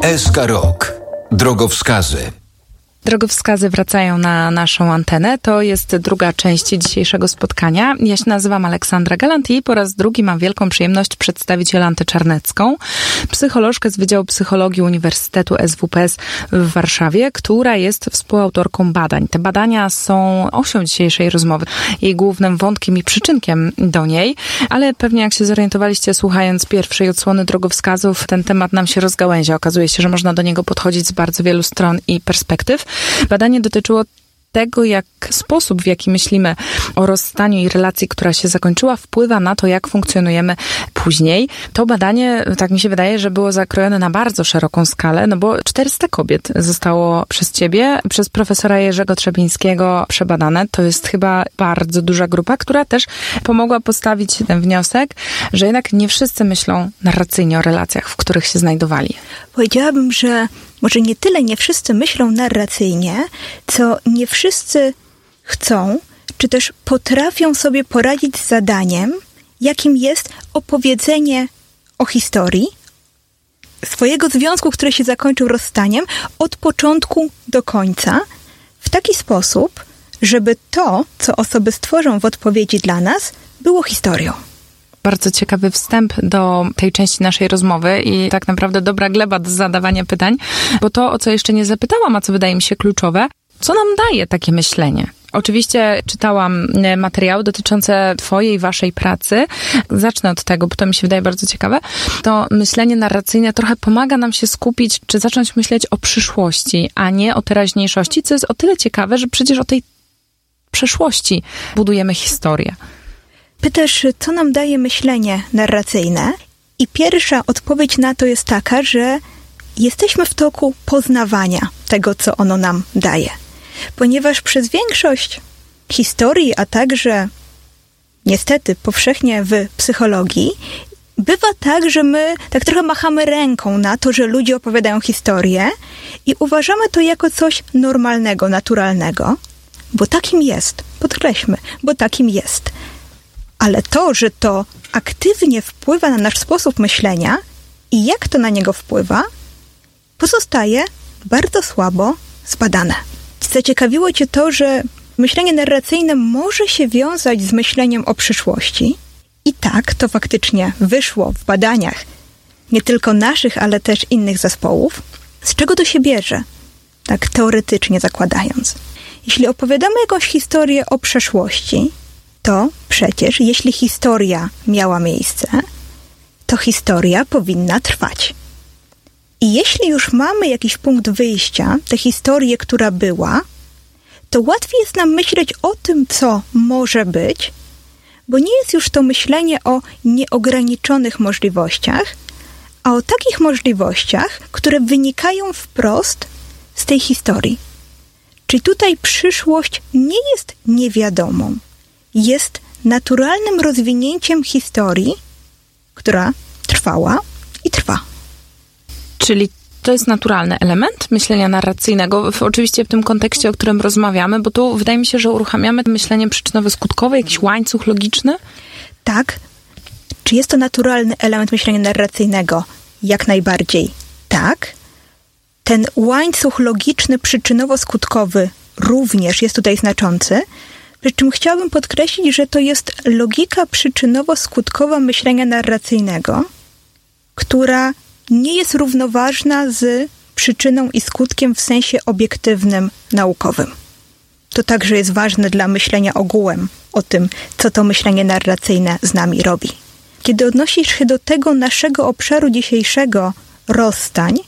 SK Rok. Drogowskazy. Drogowskazy wracają na naszą antenę. To jest druga część dzisiejszego spotkania. Ja się nazywam Aleksandra Galant i po raz drugi mam wielką przyjemność przedstawić Jolantę Czarnecką, psycholożkę z Wydziału Psychologii Uniwersytetu SWPS w Warszawie, która jest współautorką badań. Te badania są osią dzisiejszej rozmowy, jej głównym wątkiem i przyczynkiem do niej, ale pewnie jak się zorientowaliście słuchając pierwszej odsłony drogowskazów, ten temat nam się rozgałęzia. Okazuje się, że można do niego podchodzić z bardzo wielu stron i perspektyw. Badanie dotyczyło tego, jak sposób, w jaki myślimy o rozstaniu i relacji, która się zakończyła, wpływa na to, jak funkcjonujemy później. To badanie, tak mi się wydaje, że było zakrojone na bardzo szeroką skalę, no bo 400 kobiet zostało przez ciebie, przez profesora Jerzego Trzebińskiego przebadane. To jest chyba bardzo duża grupa, która też pomogła postawić ten wniosek, że jednak nie wszyscy myślą narracyjnie o relacjach, w których się znajdowali. Powiedziałabym, że może nie tyle nie wszyscy myślą narracyjnie, co nie wszyscy chcą, czy też potrafią sobie poradzić z zadaniem, jakim jest opowiedzenie o historii swojego związku, który się zakończył rozstaniem, od początku do końca, w taki sposób, żeby to, co osoby stworzą w odpowiedzi dla nas, było historią. Bardzo ciekawy wstęp do tej części naszej rozmowy i tak naprawdę dobra gleba do zadawania pytań, bo to, o co jeszcze nie zapytałam, a co wydaje mi się kluczowe, co nam daje takie myślenie? Oczywiście czytałam materiały dotyczące twojej, waszej pracy. Zacznę od tego, bo to mi się wydaje bardzo ciekawe. To myślenie narracyjne trochę pomaga nam się skupić, czy zacząć myśleć o przyszłości, a nie o teraźniejszości, co jest o tyle ciekawe, że przecież o tej przeszłości budujemy historię. Pytasz, co nam daje myślenie narracyjne? I pierwsza odpowiedź na to jest taka, że jesteśmy w toku poznawania tego, co ono nam daje. Ponieważ przez większość historii, a także niestety powszechnie w psychologii, bywa tak, że my tak trochę machamy ręką na to, że ludzie opowiadają historię i uważamy to jako coś normalnego, naturalnego, bo takim jest. Podkreślmy, bo takim jest. Ale to, że to aktywnie wpływa na nasz sposób myślenia i jak to na niego wpływa, pozostaje bardzo słabo zbadane. Zaciekawiło cię to, że myślenie narracyjne może się wiązać z myśleniem o przyszłości. I tak to faktycznie wyszło w badaniach nie tylko naszych, ale też innych zespołów. Z czego to się bierze? Tak teoretycznie zakładając. Jeśli opowiadamy jakąś historię o przeszłości, to przecież jeśli historia miała miejsce, to historia powinna trwać. I jeśli już mamy jakiś punkt wyjścia, tę historię, która była, to łatwiej jest nam myśleć o tym, co może być, bo nie jest już to myślenie o nieograniczonych możliwościach, a o takich możliwościach, które wynikają wprost z tej historii. Czyli tutaj przyszłość nie jest niewiadomą. Jest naturalnym rozwinięciem historii, która trwała i trwa. Czyli to jest naturalny element myślenia narracyjnego, oczywiście w tym kontekście, o którym rozmawiamy, bo tu wydaje mi się, że uruchamiamy myślenie przyczynowo-skutkowe, jakiś łańcuch logiczny? Tak. Czy jest to naturalny element myślenia narracyjnego? Jak najbardziej tak. Ten łańcuch logiczny, przyczynowo-skutkowy również jest tutaj znaczący. Przy czym chciałabym podkreślić, że to jest logika przyczynowo-skutkowa myślenia narracyjnego, która nie jest równoważna z przyczyną i skutkiem w sensie obiektywnym, naukowym. To także jest ważne dla myślenia ogółem o tym, co to myślenie narracyjne z nami robi. Kiedy odnosisz się do tego naszego obszaru dzisiejszego rozstań,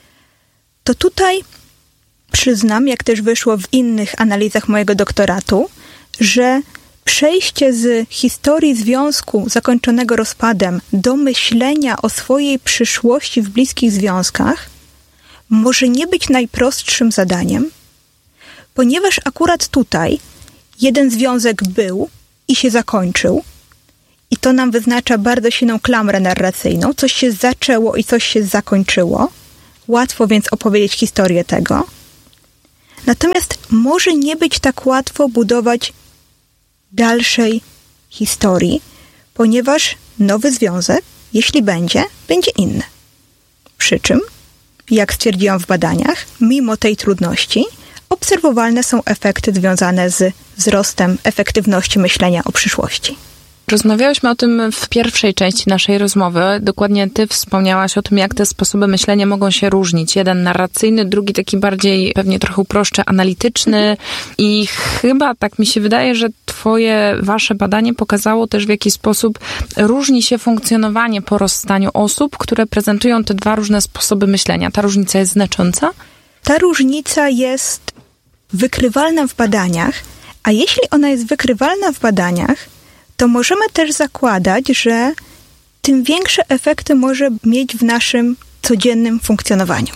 to tutaj przyznam, jak też wyszło w innych analizach mojego doktoratu, że przejście z historii związku zakończonego rozpadem do myślenia o swojej przyszłości w bliskich związkach może nie być najprostszym zadaniem, ponieważ akurat tutaj jeden związek był i się zakończył i to nam wyznacza bardzo silną klamrę narracyjną. Coś się zaczęło i coś się zakończyło. Łatwo więc opowiedzieć historię tego. Natomiast może nie być tak łatwo budować dalszej historii, ponieważ nowy związek, jeśli będzie, będzie inny. Przy czym jak stwierdziłam w badaniach, mimo tej trudności, obserwowalne są efekty związane z wzrostem efektywności myślenia o przyszłości. Rozmawiałyśmy o tym w pierwszej części naszej rozmowy. Dokładnie ty wspomniałaś o tym, jak te sposoby myślenia mogą się różnić. Jeden narracyjny, drugi taki bardziej, pewnie trochę uproszczę, analityczny. I chyba tak mi się wydaje, że wasze badanie pokazało też, w jaki sposób różni się funkcjonowanie po rozstaniu osób, które prezentują te dwa różne sposoby myślenia. Ta różnica jest znacząca? Ta różnica jest wykrywalna w badaniach, a jeśli ona jest wykrywalna w badaniach, to możemy też zakładać, że tym większe efekty może mieć w naszym codziennym funkcjonowaniu.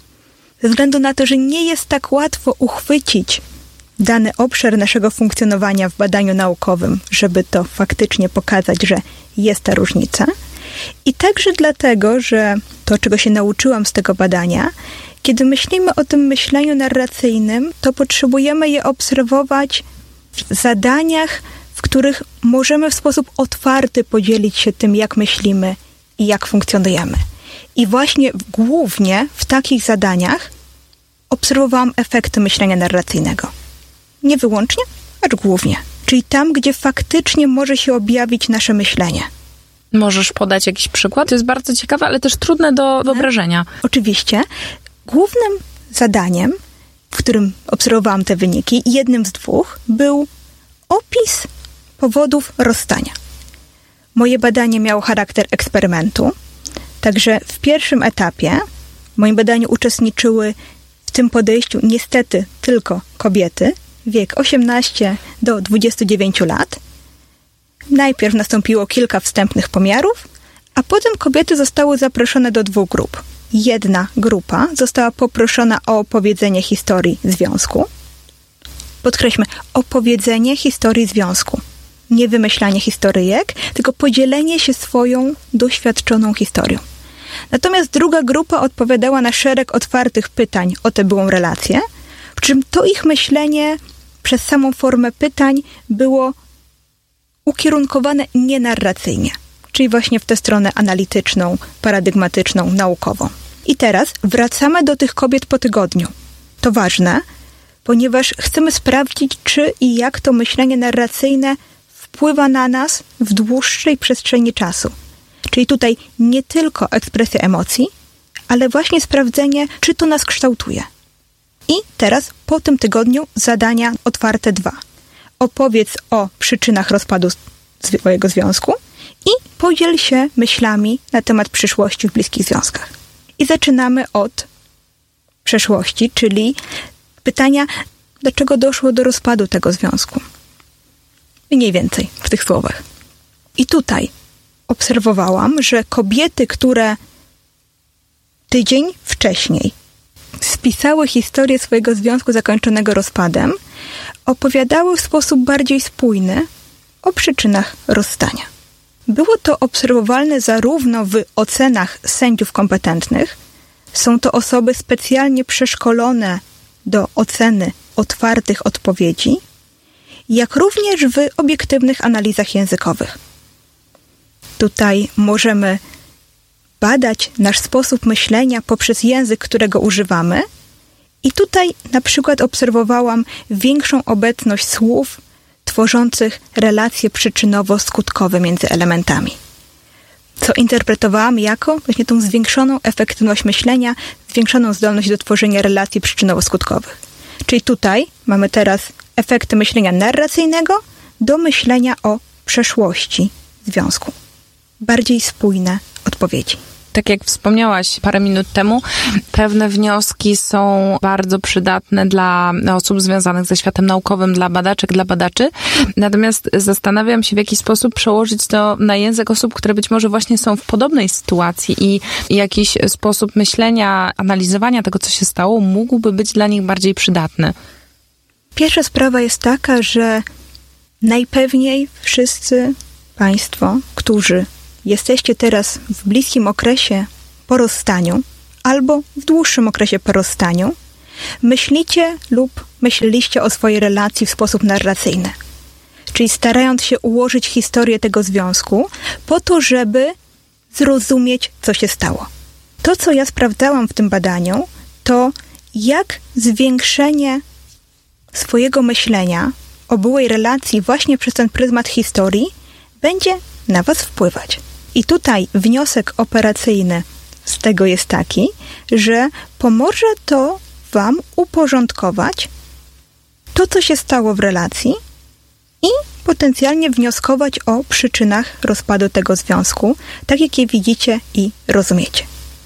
Ze względu na to, że nie jest tak łatwo uchwycić dany obszar naszego funkcjonowania w badaniu naukowym, żeby to faktycznie pokazać, że jest ta różnica. I także dlatego, że to, czego się nauczyłam z tego badania, kiedy myślimy o tym myśleniu narracyjnym, to potrzebujemy je obserwować w zadaniach, w których możemy w sposób otwarty podzielić się tym, jak myślimy i jak funkcjonujemy. I właśnie głównie w takich zadaniach obserwowałam efekty myślenia narracyjnego. Nie wyłącznie, acz głównie. Czyli tam, gdzie faktycznie może się objawić nasze myślenie. Możesz podać jakiś przykład? To jest bardzo ciekawe, ale też trudne do wyobrażenia. Oczywiście. Głównym zadaniem, w którym obserwowałam te wyniki, jednym z dwóch, był opis powodów rozstania. Moje badanie miało charakter eksperymentu, także w pierwszym etapie w moim badaniu uczestniczyły w tym podejściu niestety tylko kobiety, wiek 18 do 29 lat. Najpierw nastąpiło kilka wstępnych pomiarów, a potem kobiety zostały zaproszone do 2 grup. Jedna grupa została poproszona o opowiedzenie historii związku. Podkreślmy, opowiedzenie historii związku. Nie wymyślanie historyjek, tylko podzielenie się swoją doświadczoną historią. Natomiast druga grupa odpowiadała na szereg otwartych pytań o tę byłą relację, przy czym to ich myślenie przez samą formę pytań było ukierunkowane nienarracyjnie, czyli właśnie w tę stronę analityczną, paradygmatyczną, naukową. I teraz wracamy do tych kobiet po tygodniu. To ważne, ponieważ chcemy sprawdzić, czy i jak to myślenie narracyjne wpływa na nas w dłuższej przestrzeni czasu. Czyli tutaj nie tylko ekspresja emocji, ale właśnie sprawdzenie, czy to nas kształtuje. I teraz po tym tygodniu zadania otwarte 2. Opowiedz o przyczynach rozpadu swojego związku i podziel się myślami na temat przyszłości w bliskich związkach. I zaczynamy od przeszłości, czyli pytania, dlaczego doszło do rozpadu tego związku. Mniej więcej w tych słowach. I tutaj obserwowałam, że kobiety, które tydzień wcześniej spisały historię swojego związku zakończonego rozpadem, opowiadały w sposób bardziej spójny o przyczynach rozstania. Było to obserwowalne zarówno w ocenach sędziów kompetentnych, są to osoby specjalnie przeszkolone do oceny otwartych odpowiedzi, jak również w obiektywnych analizach językowych. Tutaj możemy badać nasz sposób myślenia poprzez język, którego używamy. I tutaj na przykład obserwowałam większą obecność słów tworzących relacje przyczynowo-skutkowe między elementami. Co interpretowałam jako właśnie tą zwiększoną efektywność myślenia, zwiększoną zdolność do tworzenia relacji przyczynowo-skutkowych. Czyli tutaj mamy teraz efekty myślenia narracyjnego do myślenia o przeszłości związku. Bardziej spójne odpowiedzi. Tak jak wspomniałaś parę minut temu, pewne wnioski są bardzo przydatne dla osób związanych ze światem naukowym, dla badaczek, dla badaczy. Natomiast zastanawiam się, w jaki sposób przełożyć to na język osób, które być może właśnie są w podobnej sytuacji i jakiś sposób myślenia, analizowania tego, co się stało, mógłby być dla nich bardziej przydatny. Pierwsza sprawa jest taka, że najpewniej wszyscy Państwo, którzy jesteście teraz w bliskim okresie po rozstaniu albo w dłuższym okresie po rozstaniu, myślicie lub myśleliście o swojej relacji w sposób narracyjny. Czyli starając się ułożyć historię tego związku po to, żeby zrozumieć, co się stało. To, co ja sprawdzałam w tym badaniu, to jak zwiększenie swojego myślenia o byłej relacji właśnie przez ten pryzmat historii będzie na was wpływać. I tutaj wniosek operacyjny z tego jest taki, że pomoże to wam uporządkować to, co się stało w relacji i potencjalnie wnioskować o przyczynach rozpadu tego związku, tak jak je widzicie i rozumiecie.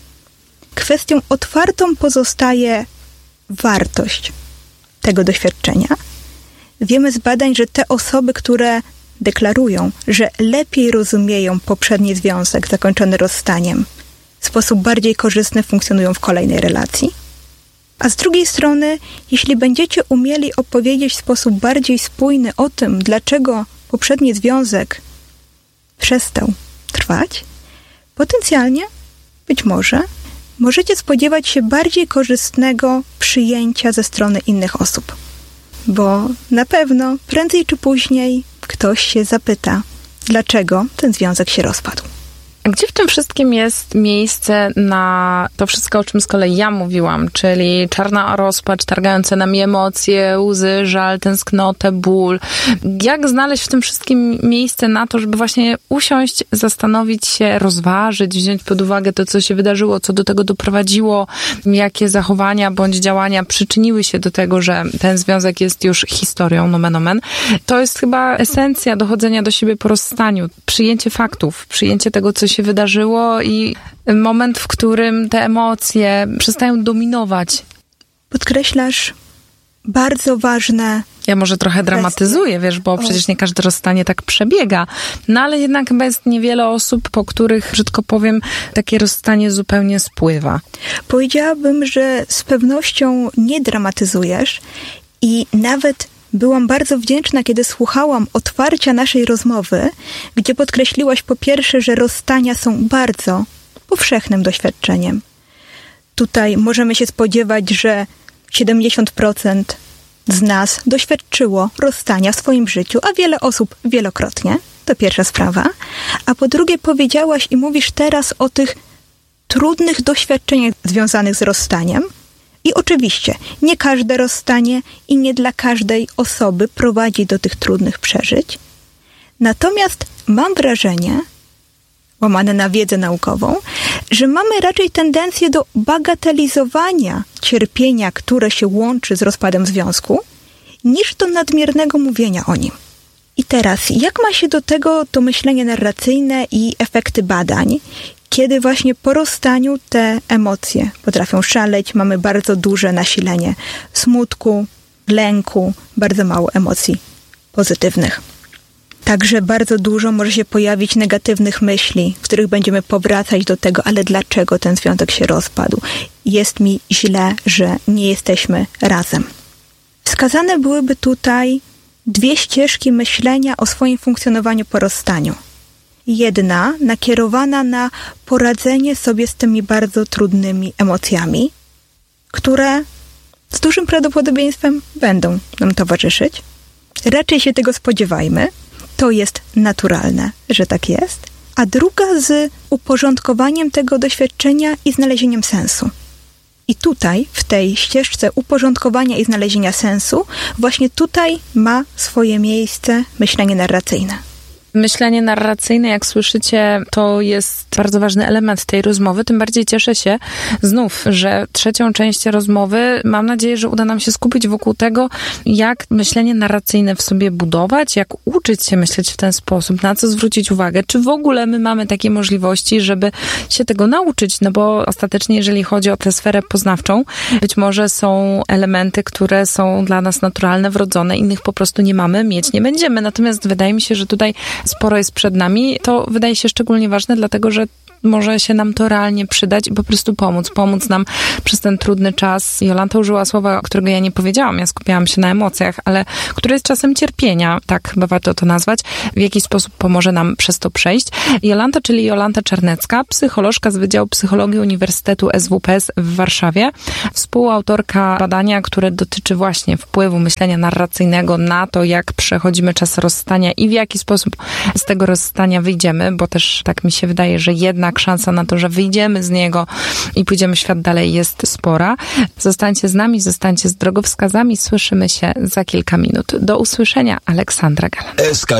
Kwestią otwartą pozostaje wartość tego doświadczenia. Wiemy z badań, że te osoby, które deklarują, że lepiej rozumieją poprzedni związek zakończony rozstaniem, w sposób bardziej korzystny funkcjonują w kolejnej relacji. A z drugiej strony, jeśli będziecie umieli opowiedzieć w sposób bardziej spójny o tym, dlaczego poprzedni związek przestał trwać, potencjalnie, być może, możecie spodziewać się bardziej korzystnego przyjęcia ze strony innych osób. Bo na pewno prędzej czy później ktoś się zapyta, dlaczego ten związek się rozpadł. A gdzie w tym wszystkim jest miejsce na to wszystko, o czym z kolei ja mówiłam, czyli czarna rozpacz, targające nami emocje, łzy, żal, tęsknotę, ból. Jak znaleźć w tym wszystkim miejsce na to, żeby właśnie usiąść, zastanowić się, rozważyć, wziąć pod uwagę to, co się wydarzyło, co do tego doprowadziło, jakie zachowania bądź działania przyczyniły się do tego, że ten związek jest już historią, nomen omen. To jest chyba esencja dochodzenia do siebie po rozstaniu. Przyjęcie faktów, przyjęcie tego, co się wydarzyło i moment, w którym te emocje przestają dominować. Podkreślasz bardzo ważne... Ja może trochę dramatyzuję, wiesz, bo przecież nie każde rozstanie tak przebiega. No ale jednak chyba jest niewiele osób, po których, brzydko powiem, takie rozstanie zupełnie spływa. Powiedziałabym, że z pewnością nie dramatyzujesz i nawet byłam bardzo wdzięczna, kiedy słuchałam otwarcia naszej rozmowy, gdzie podkreśliłaś po pierwsze, że rozstania są bardzo powszechnym doświadczeniem. Tutaj możemy się spodziewać, że 70% z nas doświadczyło rozstania w swoim życiu, a wiele osób wielokrotnie. To pierwsza sprawa. A po drugie powiedziałaś i mówisz teraz o tych trudnych doświadczeniach związanych z rozstaniem. I oczywiście nie każde rozstanie i nie dla każdej osoby prowadzi do tych trudnych przeżyć. Natomiast mam wrażenie, łamane na wiedzę naukową, że mamy raczej tendencję do bagatelizowania cierpienia, które się łączy z rozpadem związku, niż do nadmiernego mówienia o nim. I teraz, jak ma się do tego to myślenie narracyjne i efekty badań, kiedy właśnie po rozstaniu te emocje potrafią szaleć, mamy bardzo duże nasilenie smutku, lęku, bardzo mało emocji pozytywnych. Także bardzo dużo może się pojawić negatywnych myśli, w których będziemy powracać do tego, ale dlaczego ten związek się rozpadł? Jest mi źle, że nie jesteśmy razem. Wskazane byłyby tutaj dwie ścieżki myślenia o swoim funkcjonowaniu po rozstaniu. Jedna nakierowana na poradzenie sobie z tymi bardzo trudnymi emocjami, które z dużym prawdopodobieństwem będą nam towarzyszyć. Raczej się tego spodziewajmy. To jest naturalne, że tak jest. A druga z uporządkowaniem tego doświadczenia i znalezieniem sensu. I tutaj, w tej ścieżce uporządkowania i znalezienia sensu, właśnie tutaj ma swoje miejsce myślenie narracyjne. Myślenie narracyjne, jak słyszycie, to jest bardzo ważny element tej rozmowy. Tym bardziej cieszę się znów, że trzecią część rozmowy, mam nadzieję, że uda nam się skupić wokół tego, jak myślenie narracyjne w sobie budować, jak uczyć się myśleć w ten sposób, na co zwrócić uwagę, czy w ogóle my mamy takie możliwości, żeby się tego nauczyć, no bo ostatecznie, jeżeli chodzi o tę sferę poznawczą, być może są elementy, które są dla nas naturalne, wrodzone, innych po prostu nie mamy, mieć nie będziemy. Natomiast wydaje mi się, że tutaj sporo jest przed nami. To wydaje się szczególnie ważne, dlatego że może się nam to realnie przydać i po prostu pomóc nam przez ten trudny czas. Jolanta użyła słowa, którego ja nie powiedziałam, ja skupiałam się na emocjach, ale które jest czasem cierpienia, tak chyba warto to nazwać, w jaki sposób pomoże nam przez to przejść. Jolanta, czyli Jolanta Czarnecka, psycholożka z Wydziału Psychologii Uniwersytetu SWPS w Warszawie, współautorka badania, które dotyczy właśnie wpływu myślenia narracyjnego na to, jak przechodzimy czas rozstania i w jaki sposób z tego rozstania wyjdziemy, bo też tak mi się wydaje, że jednak jednak szansa na to, że wyjdziemy z niego i pójdziemy świat dalej jest spora. Zostańcie z nami, zostańcie z drogowskazami. Słyszymy się za kilka minut. Do usłyszenia. Aleksandra Galant.